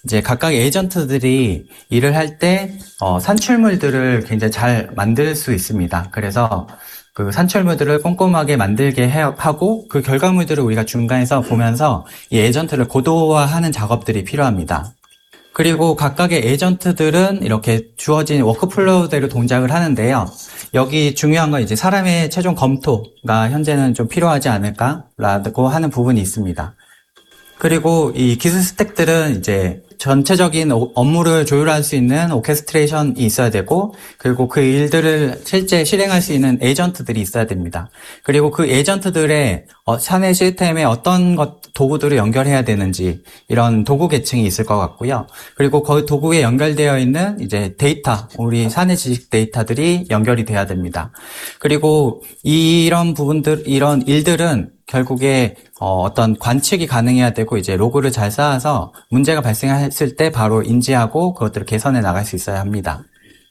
이제 각각 에이전트들이 일을 할 때 산출물들을 굉장히 잘 만들 수 있습니다. 그래서 그 산출물들을 꼼꼼하게 만들게 하고 그 결과물들을 우리가 중간에서 보면서 이 에이전트를 고도화하는 작업들이 필요합니다. 그리고 각각의 에이전트들은 이렇게 주어진 워크플로우대로 동작을 하는데요. 여기 중요한 건 이제 사람의 최종 검토가 현재는 좀 필요하지 않을까라고 하는 부분이 있습니다. 그리고 이 기술 스택들은 이제 전체적인 업무를 조율할 수 있는 오케스트레이션이 있어야 되고, 그리고 그 일들을 실제 실행할 수 있는 에이전트들이 있어야 됩니다. 그리고 그 에이전트들의 사내 시스템에 어떤 도구들을 연결해야 되는지 이런 도구 계층이 있을 것 같고요. 그리고 그 도구에 연결되어 있는 이제 데이터, 우리 사내 지식 데이터들이 연결이 돼야 됩니다. 그리고 이런 부분들, 이런 일들은 결국에 어떤 관측이 가능해야 되고 이제 로그를 잘 쌓아서 문제가 발생했을 때 바로 인지하고 그것들을 개선해 나갈 수 있어야 합니다.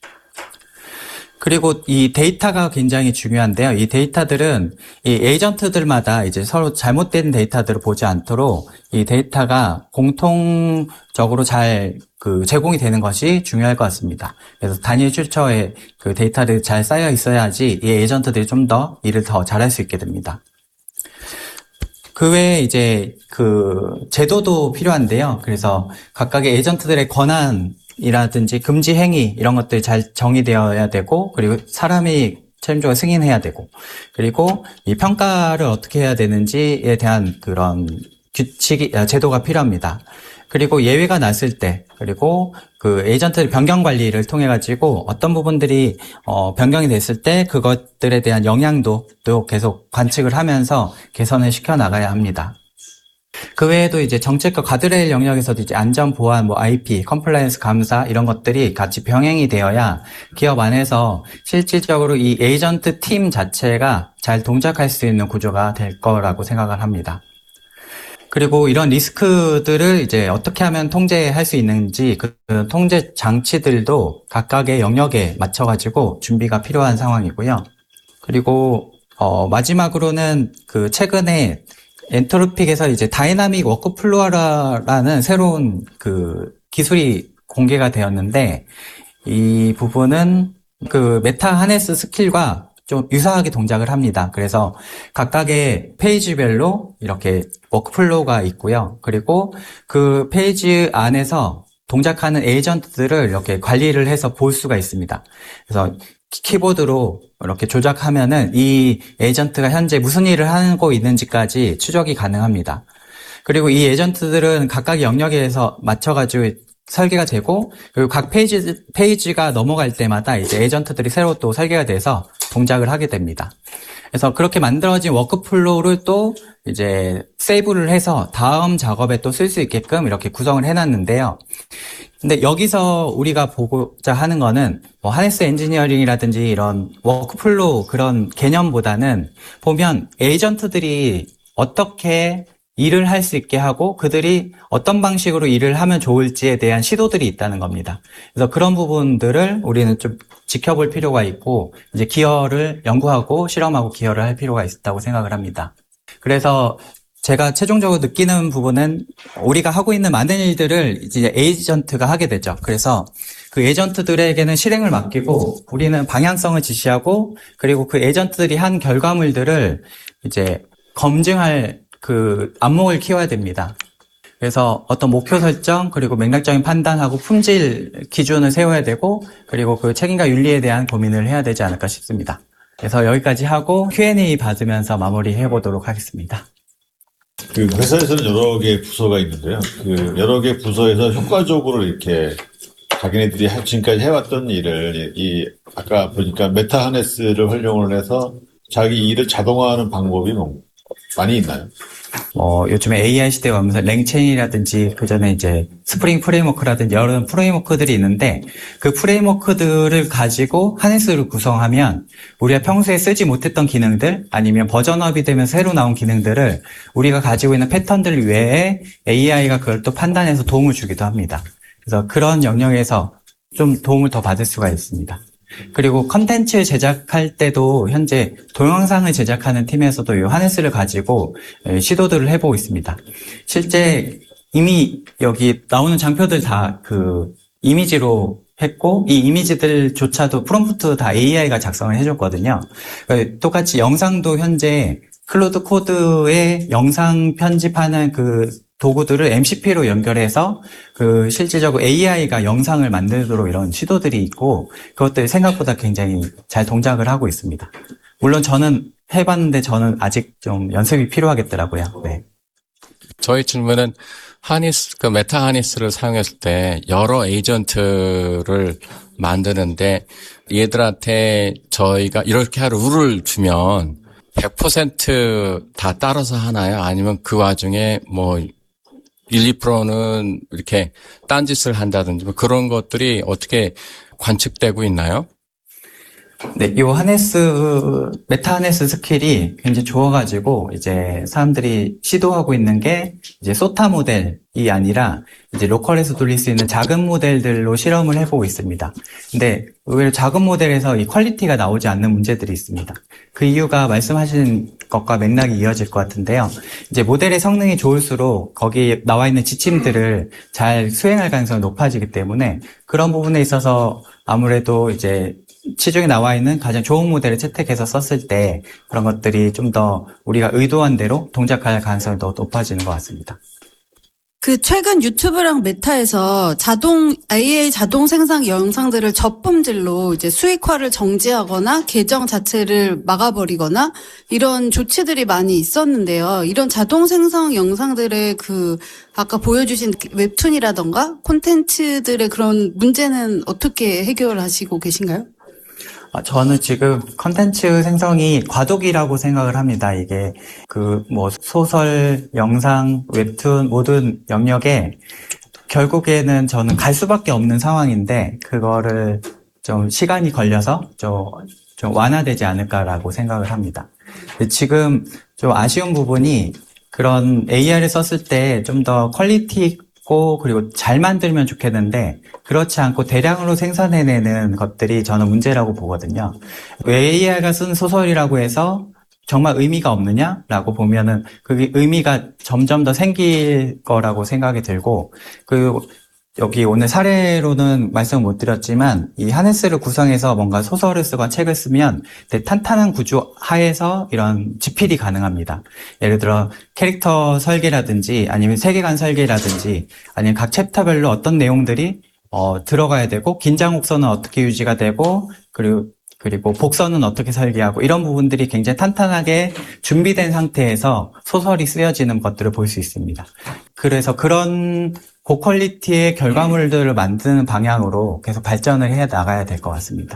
그리고 이 데이터가 굉장히 중요한데요. 이 데이터들은 이 에이전트들마다 이제 서로 잘못된 데이터들을 보지 않도록 이 데이터가 공통적으로 잘 제공이 되는 것이 중요할 것 같습니다. 그래서 단일 출처에 그 데이터를 잘 쌓여 있어야지 이 에이전트들이 좀 더 일을 더 잘할 수 있게 됩니다. 그 외에 이제 제도도 필요한데요. 그래서 각각의 에이전트들의 권한이라든지 금지 행위 이런 것들이 잘 정의되어야 되고, 그리고 사람이 최종적으로 승인해야 되고, 그리고 이 평가를 어떻게 해야 되는지에 대한 그런 제도가 필요합니다. 그리고 예외가 났을 때, 그리고 그 에이전트 변경 관리를 통해 가지고 어떤 부분들이 변경이 됐을 때 그것들에 대한 영향도 또 계속 관측을 하면서 개선을 시켜 나가야 합니다. 그 외에도 이제 정책과 가드레일 영역에서도 이제 안전 보안, IP, 컴플라이언스 감사 이런 것들이 같이 병행이 되어야 기업 안에서 실질적으로 이 에이전트 팀 자체가 잘 동작할 수 있는 구조가 될 거라고 생각을 합니다. 그리고 이런 리스크들을 이제 어떻게 하면 통제할 수 있는지 그 통제 장치들도 각각의 영역에 맞춰가지고 준비가 필요한 상황이고요. 그리고 마지막으로는 최근에 엔트로픽에서 이제 다이나믹 워크플로어라는 새로운 기술이 공개가 되었는데, 이 부분은 메타 하네스 스킬과 좀 유사하게 동작을 합니다. 그래서 각각의 페이지별로 이렇게 워크플로우가 있고요. 그리고 그 페이지 안에서 동작하는 에이전트들을 이렇게 관리를 해서 볼 수가 있습니다. 그래서 키보드로 이렇게 조작하면은 이 에이전트가 현재 무슨 일을 하고 있는지까지 추적이 가능합니다. 그리고 이 에이전트들은 각각 영역에서 맞춰가지고 설계가 되고, 그리고 각 페이지가 넘어갈 때마다 이제 에이전트들이 새로 또 설계가 돼서 동작을 하게 됩니다. 그래서 그렇게 만들어진 워크플로우를 또 이제 세이브를 해서 다음 작업에 또 쓸 수 있게끔 이렇게 구성을 해놨는데요. 근데 여기서 우리가 보고자 하는 거는 하네스 엔지니어링이라든지 이런 워크플로우 그런 개념보다는 보면 에이전트들이 어떻게 일을 할 수 있게 하고 그들이 어떤 방식으로 일을 하면 좋을지에 대한 시도들이 있다는 겁니다. 그래서 그런 부분들을 우리는 좀 지켜볼 필요가 있고 이제 기여를 연구하고 실험하고 기여를 할 필요가 있다고 생각을 합니다. 그래서 제가 최종적으로 느끼는 부분은 우리가 하고 있는 많은 일들을 이제 에이전트가 하게 되죠. 그래서 그 에이전트들에게는 실행을 맡기고 우리는 방향성을 지시하고, 그리고 그 에이전트들이 한 결과물들을 이제 검증할 안목을 키워야 됩니다. 그래서 어떤 목표 설정, 그리고 맥락적인 판단하고 품질 기준을 세워야 되고, 그리고 그 책임과 윤리에 대한 고민을 해야 되지 않을까 싶습니다. 그래서 여기까지 하고 Q&A 받으면서 마무리해 보도록 하겠습니다. 회사에서는 여러 개의 부서가 있는데요. 여러 개의 부서에서 효과적으로 이렇게 자기네들이 지금까지 해왔던 일을 아까 보니까 메타 하네스를 활용을 해서 자기 일을 자동화하는 방법이 많이 있나요? 요즘에 AI 시대에 오면서 랭체인이라든지 그전에 이제 스프링 프레임워크라든지 여러 프레임워크들이 있는데, 그 프레임워크들을 가지고 하네스를 구성하면 우리가 평소에 쓰지 못했던 기능들 아니면 버전업이 되면서 새로 나온 기능들을 우리가 가지고 있는 패턴들 외에 AI가 그걸 또 판단해서 도움을 주기도 합니다. 그래서 그런 영역에서 좀 도움을 더 받을 수가 있습니다. 그리고 컨텐츠 제작할 때도 현재 동영상을 제작하는 팀에서도 이 하네스를 가지고 시도들을 해보고 있습니다. 실제 이미 여기 나오는 장표들 다 그 이미지로 했고, 이 이미지들조차도 프롬프트 다 AI가 작성을 해줬거든요. 똑같이 영상도 현재 클로드 코드에 영상 편집하는 그 도구들을 MCP로 연결해서 그 실질적으로 AI가 영상을 만들도록 이런 시도들이 있고, 그것들이 생각보다 굉장히 잘 동작을 하고 있습니다. 물론 저는 해봤는데 저는 아직 좀 연습이 필요하겠더라고요. 네. 저희 질문은 메타 하니스를 사용했을 때 여러 에이전트를 만드는데 얘들한테 저희가 이렇게 할 룰을 주면 100% 따라서 하나요? 아니면 그 와중에 1~2%는 이렇게 딴짓을 한다든지 그런 것들이 어떻게 관측되고 있나요? 네, 요 메타 하네스 스킬이 굉장히 좋아가지고, 이제 사람들이 시도하고 있는 게, 이제 소타 모델이 아니라, 이제 로컬에서 돌릴 수 있는 작은 모델들로 실험을 해보고 있습니다. 근데 의외로 작은 모델에서 이 퀄리티가 나오지 않는 문제들이 있습니다. 그 이유가 말씀하신 것과 맥락이 이어질 것 같은데요. 이제 모델의 성능이 좋을수록 거기 나와 있는 지침들을 잘 수행할 가능성이 높아지기 때문에 그런 부분에 있어서 아무래도 이제 시중에 나와 있는 가장 좋은 모델을 채택해서 썼을 때 그런 것들이 좀 더 우리가 의도한 대로 동작할 가능성이 더 높아지는 것 같습니다. 그 최근 유튜브랑 메타에서 AI 자동 생성 영상들을 저품질로 이제 수익화를 정지하거나 계정 자체를 막아버리거나 이런 조치들이 많이 있었는데요. 이런 자동 생성 영상들의 아까 보여주신 웹툰이라던가 콘텐츠들의 그런 문제는 어떻게 해결하시고 계신가요? 저는 지금 컨텐츠 생성이 과도기라고 생각을 합니다. 이게 소설, 영상, 웹툰 모든 영역에 결국에는 저는 갈 수밖에 없는 상황인데 그거를 좀 시간이 걸려서 좀 완화되지 않을까라고 생각을 합니다. 근데 지금 좀 아쉬운 부분이 그런 AI를 썼을 때 좀 더 퀄리티 있고 그리고 잘 만들면 좋겠는데 그렇지 않고 대량으로 생산해내는 것들이 저는 문제라고 보거든요. 왜 AI가 쓴 소설이라고 해서 정말 의미가 없느냐라고 보면은 그게 의미가 점점 더 생길 거라고 생각이 들고 여기 오늘 사례로는 말씀 못 드렸지만 이 하네스를 구성해서 뭔가 소설을 쓰거나 책을 쓰면 탄탄한 구조 하에서 이런 집필이 가능합니다. 예를 들어 캐릭터 설계라든지 아니면 세계관 설계라든지 아니면 각 챕터별로 어떤 내용들이 들어가야 되고 긴장 곡선은 어떻게 유지가 되고 그리고 복선은 어떻게 설계하고 이런 부분들이 굉장히 탄탄하게 준비된 상태에서 소설이 쓰여지는 것들을 볼 수 있습니다. 그래서 그런 고퀄리티의 결과물들을 만드는 방향으로 계속 발전을 해 나가야 될 것 같습니다.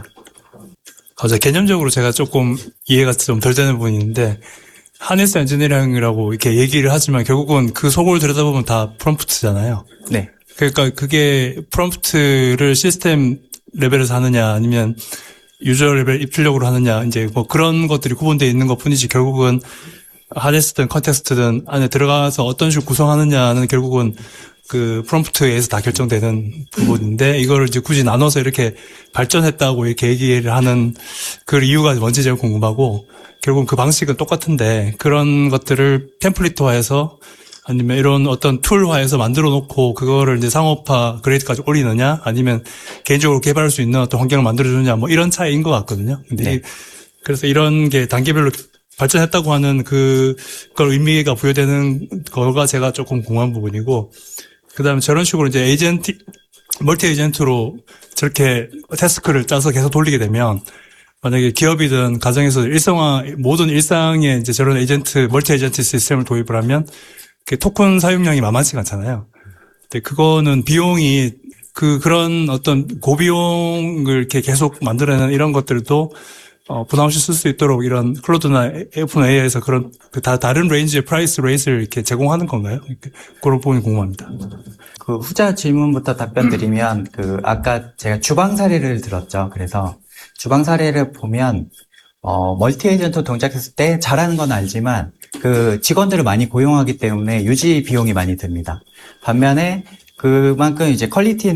개념적으로 제가 조금 이해가 좀 덜 되는 부분이 있는데 하네스 엔지니어링이라고 이렇게 얘기를 하지만 결국은 그 속을 들여다보면 다 프롬프트잖아요. 네. 그러니까 그게 프롬프트를 시스템 레벨에서 하느냐 아니면 유저 레벨 입출력으로 하느냐 이제 그런 것들이 구분되어 있는 것 뿐이지 결국은 하네스든 컨텍스트든 안에 들어가서 어떤 식으로 구성하느냐는 결국은 그 프롬프트에서 다 결정되는 부분인데 이거를 이제 굳이 나눠서 이렇게 발전했다고 이렇게 얘기를 하는 그 이유가 뭔지 제일 궁금하고 결국은 그 방식은 똑같은데 그런 것들을 템플릿화해서 아니면 이런 어떤 툴화해서 만들어 놓고 그거를 이제 상업화 그레이드까지 올리느냐 아니면 개인적으로 개발할 수 있는 어떤 환경을 만들어 주느냐 이런 차이인 것 같거든요. 근데 네. 그래서 이런 게 단계별로 발전했다고 하는 그걸 의미가 부여되는 거가 제가 조금 궁금한 부분이고 그다음에 저런 식으로 이제 멀티 에이전트로 저렇게 태스크를 짜서 계속 돌리게 되면 만약에 기업이든 가정에서 모든 일상에 이제 저런 멀티 에이전트 시스템을 도입을 하면 토큰 사용량이 만만치가 않잖아요. 근데 그거는 비용이 그런 어떤 고비용을 이렇게 계속 만들어내는 이런 것들도 부담 없이 쓸 수 있도록 이런 클로드나 오픈 AI에서 그런 다른 레인지의 프라이스 레이스를 이렇게 제공하는 건가요? 그런 부분이 궁금합니다. 그 후자 질문부터 답변 드리면 아까 제가 주방 사례를 들었죠. 그래서 주방 사례를 보면 멀티 에이전트 동작했을 때 잘하는 건 알지만 그 직원들을 많이 고용하기 때문에 유지 비용이 많이 듭니다. 반면에 그만큼 이제 퀄리티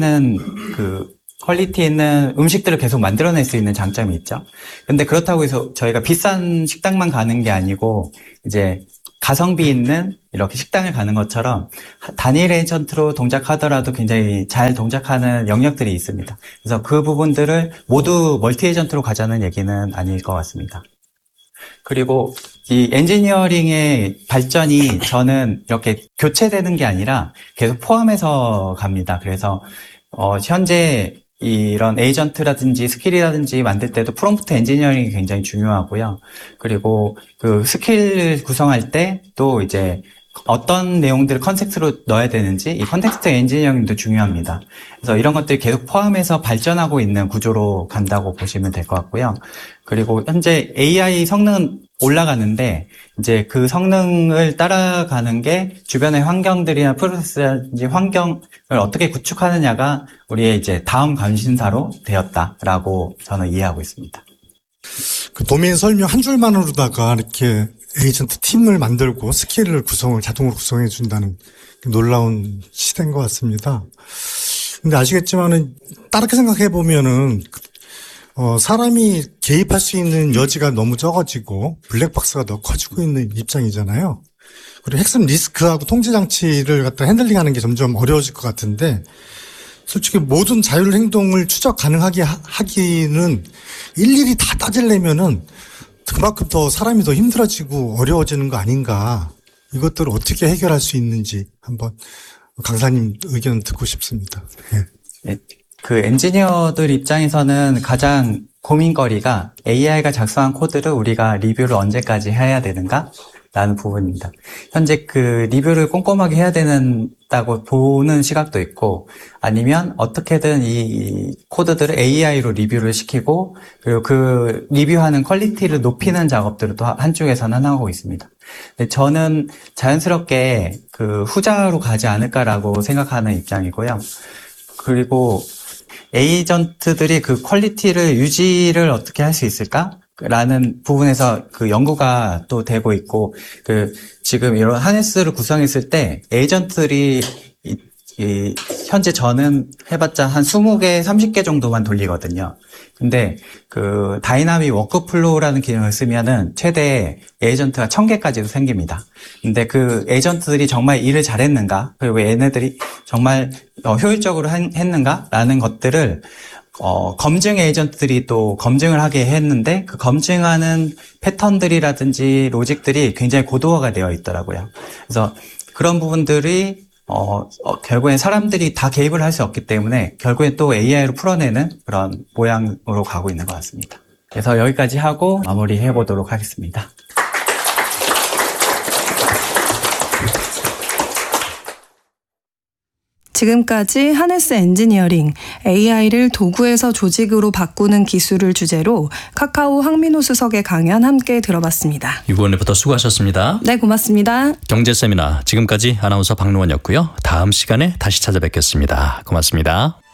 있는 음식들을 계속 만들어낼 수 있는 장점이 있죠. 근데 그렇다고 해서 저희가 비싼 식당만 가는 게 아니고 이제 가성비 있는 이렇게 식당을 가는 것처럼 단일 에이전트로 동작하더라도 굉장히 잘 동작하는 영역들이 있습니다. 그래서 그 부분들을 모두 멀티 에이전트로 가자는 얘기는 아닐 것 같습니다. 그리고 이 엔지니어링의 발전이 저는 이렇게 교체되는 게 아니라 계속 포함해서 갑니다. 그래서 현재 이런 에이전트라든지 스킬이라든지 만들 때도 프롬프트 엔지니어링이 굉장히 중요하고요. 그리고 그 스킬을 구성할 때 또 이제 어떤 내용들을 컨텍스트로 넣어야 되는지 이 컨텍스트 엔지니어링도 중요합니다. 그래서 이런 것들이 계속 포함해서 발전하고 있는 구조로 간다고 보시면 될 것 같고요. 그리고 현재 AI 성능은 올라가는데 이제 그 성능을 따라가는 게 주변의 환경들이나 프로세스라든지 환경을 어떻게 구축하느냐가 우리의 이제 다음 관심사로 되었다라고 저는 이해하고 있습니다. 그 도메인 설명 한 줄만으로다가 이렇게 에이전트 팀을 만들고 스킬을 자동으로 구성해 준다는 놀라운 시대인 것 같습니다. 근데 아시겠지만은 다르게 생각해 보면은 사람이 개입할 수 있는 여지가 너무 적어지고 블랙박스가 더 커지고 있는 입장이잖아요. 그리고 핵심 리스크하고 통제 장치를 갖다 핸들링하는 게 점점 어려워질 것 같은데 솔직히 모든 자율 행동을 추적 가능하게 하기는 일일이 다 따지려면은 그만큼 더 사람이 더 힘들어지고 어려워지는 거 아닌가. 이것들을 어떻게 해결할 수 있는지 한번 강사님 의견 듣고 싶습니다. 네. 그 엔지니어들 입장에서는 가장 고민거리가 AI가 작성한 코드를 우리가 리뷰를 언제까지 해야 되는가? 라는 부분입니다. 현재 그 리뷰를 꼼꼼하게 해야 된다고 보는 시각도 있고 아니면 어떻게든 이 코드들을 AI로 리뷰를 시키고 그리고 그 리뷰하는 퀄리티를 높이는 작업들을 또 한쪽에서는 하고 있습니다. 근데 저는 자연스럽게 그 후자로 가지 않을까라고 생각하는 입장이고요. 그리고 에이전트들이 그 퀄리티를 유지를 어떻게 할 수 있을까? 라는 부분에서 그 연구가 또 되고 있고, 지금 이런 하네스를 구성했을 때 에이전트들이 현재 저는 해봤자 한 20개, 30개 정도만 돌리거든요. 근데 그 다이나믹 워크플로우라는 기능을 쓰면은 최대 에이전트가 1000개까지도 생깁니다. 근데 그 에이전트들이 정말 일을 잘했는가? 그리고 얘네들이 정말 효율적으로 했는가? 라는 것들을 검증 에이전트들이 또 검증을 하게 했는데 그 검증하는 패턴들이라든지 로직들이 굉장히 고도화가 되어 있더라고요. 그래서 그런 부분들이 결국엔 사람들이 다 개입을 할 수 없기 때문에 결국엔 또 AI로 풀어내는 그런 모양으로 가고 있는 것 같습니다. 그래서 여기까지 하고 마무리해 보도록 하겠습니다. 지금까지 하네스 엔지니어링, AI를 도구에서 조직으로 바꾸는 기술을 주제로 카카오 황민호 수석의 강연 함께 들어봤습니다. 유고원 리포터 수고하셨습니다. 네, 고맙습니다. 경제 세미나 지금까지 아나운서 박노원이었고요. 다음 시간에 다시 찾아뵙겠습니다. 고맙습니다.